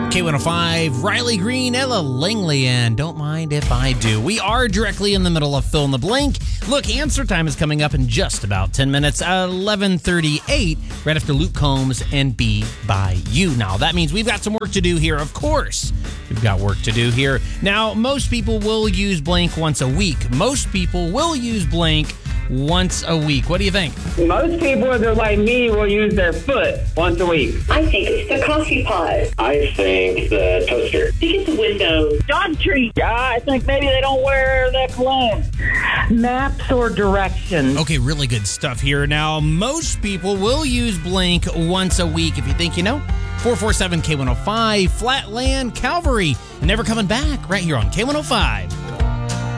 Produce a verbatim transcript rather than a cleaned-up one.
K one oh five, Riley Green, Ella Langley, and don't mind if I do. We are directly in the middle of Fill in the Blank. Look, answer time is coming up in just about ten minutes, eleven thirty-eight, right after Luke Combs and Be By You. Now, that means we've got some work to do here, of course. We've got work to do here. Now, most people will use blank once a week. Most people will use blank once a week. What do you think? Most people that are like me will use their foot once a week. I think it's the coffee pot. I think the toaster. I think it's the window. Dog treat. Yeah, I think maybe they don't wear their cologne. Maps or directions. Okay, really good stuff here. Now, most people will use blank once a week. If you think you know, four four seven K one oh five, Flatland Calvary. Never coming back right here on K one oh five.